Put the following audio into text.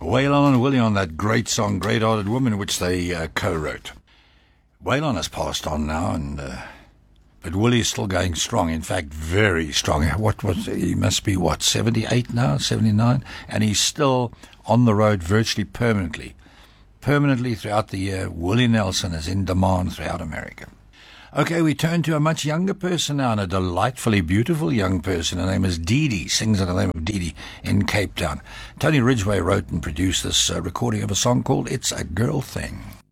Waylon and Willie on that great song, Great Hearted Woman, which they co-wrote. Waylon has passed on now, but Willie's still going strong. In fact, very strong. He must be 78 now, 79, and he's still on the road virtually permanently throughout the year. Willie Nelson is in demand throughout America. Okay, we turn to a much younger person now, and a delightfully beautiful young person. Her name is Dee Dee, sings under the name of Dee Dee in Cape Town. Tony Ridgway wrote and produced this recording of a song called It's a Girl Thing.